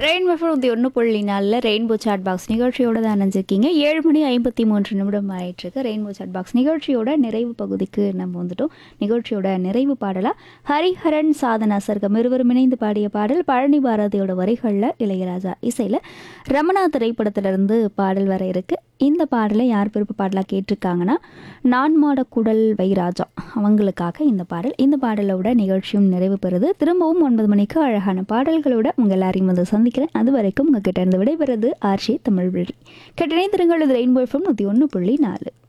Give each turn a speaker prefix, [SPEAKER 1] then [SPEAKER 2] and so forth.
[SPEAKER 1] Rainbow FM 1.4 rainbow chat box நிகழ்ச்சியோட தான் நினைஞ்சிருக்கீங்க. 7:53 ஆயிட்டிருக்கு. ரெயின்போ சாட் பாக்ஸ் நிகழ்ச்சியோட நிறைவு பகுதிக்கு நம்ம வந்துட்டோம். நிகழ்ச்சியோட நிறைவு பாடலாக ஹரிஹரன் சாதனா சர்க்கம் இருவரும் இணைந்து பாடிய பாடல் பழனி பாரதியோட வரிகளில் இளையராஜா இசையில் ரமணா திரைப்படத்திலிருந்து பாடல் வர இருக்கு. இந்த பாடலை யார் விருப்ப பாடலாக கேட்டிருக்காங்கன்னா நான்மாட குடல் வைராஜா அவங்களுக்காக இந்த பாடல். இந்த பாடலோட நிகழ்ச்சியும் நிறைவு பெறுது. திரும்பவும் 9 மணிக்கு அழகான பாடல்களோட உங்கள் எல்லாரையும் வந்து சந்திக்கிறேன். அது வரைக்கும் உங்ககிட்ட இருந்து விடைபெறுது ஆர்ஷி தமிழ்வழி. கேட்டனை திருங்கள். இது ரெயின்போ எஃப்எம் 101.4.